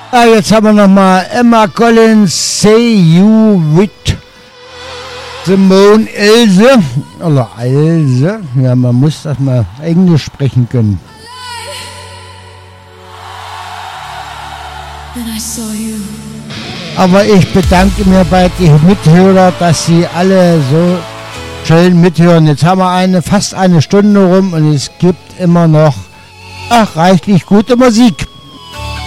Jetzt haben wir nochmal Emma Collins, Say You With Simone Ilse. Oder Ilse. Ja, man muss das mal Englisch sprechen können. Aber ich bedanke mir bei den Mithörern, dass sie alle so schön mithören. Jetzt haben wir fast eine Stunde rum und es gibt immer noch reichlich gute Musik.